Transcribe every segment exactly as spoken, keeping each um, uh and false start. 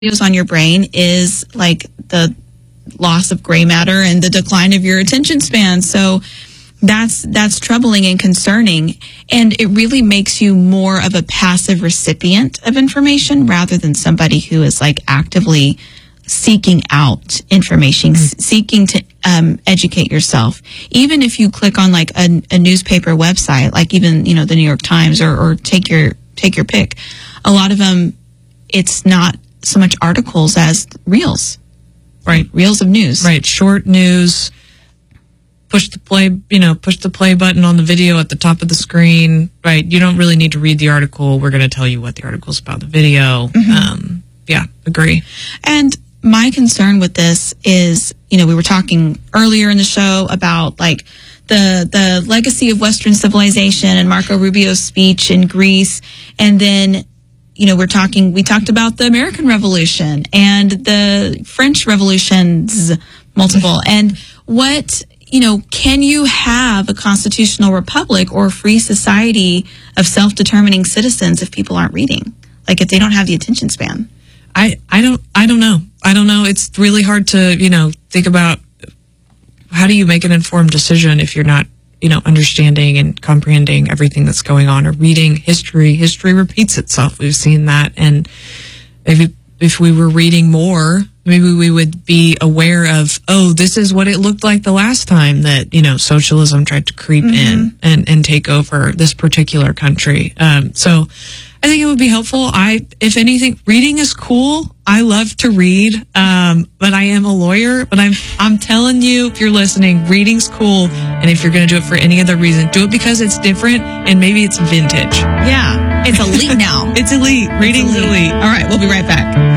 videos on your brain is like the loss of gray matter and the decline of your attention span. So that's that's troubling and concerning, and it really makes you more of a passive recipient of information rather than somebody who is like actively seeking out information, mm-hmm. seeking to um, educate yourself. Even if you click on like a, a newspaper website, like even, you know, the New York Times, or, or take your take your pick, a lot of them, it's not so much articles as reels, right? Reels of news, right? Short news. Push the play, you know, push the play button on the video at the top of the screen, right? You don't really need to read the article. We're going to tell you what the article's about, the video. Mm-hmm. Um, yeah, agree. And my concern with this is, you know, we were talking earlier in the show about like the the legacy of Western civilization and Marco Rubio's speech in Greece, and then, you know, we're talking, we talked about the American Revolution and the French Revolutions, multiple, and what, you know, can you have a constitutional republic or a free society of self-determining citizens if people aren't reading? Like if they don't have the attention span? I, I don't, I don't know. I don't know. It's really hard to, you know, think about how do you make an informed decision if you're not, you know, understanding and comprehending everything that's going on, or reading history. History repeats itself. We've seen that. And maybe if we were reading more, maybe we would be aware of, oh, this is what it looked like the last time that, you know, socialism tried to creep mm-hmm. in and, and take over this particular country. Um, so I think it would be helpful. I, if anything, reading is cool. I love to read, um, but I am a lawyer. But I'm, I'm telling you, if you're listening, reading's cool. And if you're going to do it for any other reason, do it because it's different and maybe it's vintage. Yeah, it's elite now. It's elite. Reading's elite. elite. All right, we'll be right back.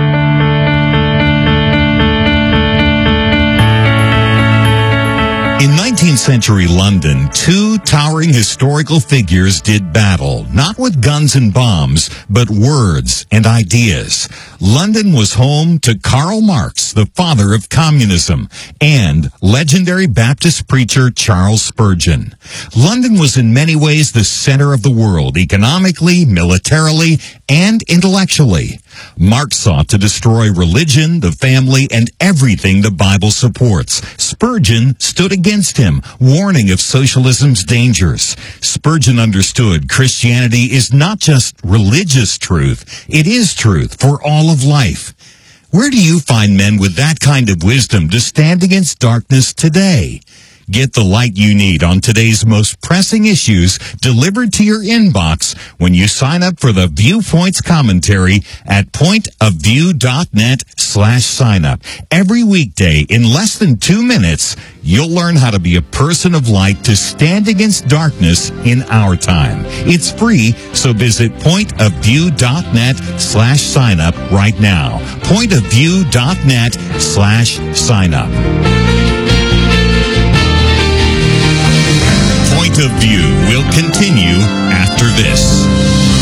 In nineteenth century London, two towering historical figures did battle, not with guns and bombs, but words and ideas. London was home to Karl Marx, the father of communism, and legendary Baptist preacher Charles Spurgeon. London was in many ways the center of the world, economically, militarily, and intellectually. Marx sought to destroy religion, the family, and everything the Bible supports. Spurgeon stood against him, warning of socialism's dangers. Spurgeon understood Christianity is not just religious truth, it is truth for all of life. Where do you find men with that kind of wisdom to stand against darkness today? Get the light you need on today's most pressing issues delivered to your inbox when you sign up for the Viewpoints commentary at pointofview.net slash sign up. Every weekday, in less than two minutes, you'll learn how to be a person of light to stand against darkness in our time. It's free, so visit pointofview.net slash sign up right now. pointofview.net slash sign up. Point of View will continue after this.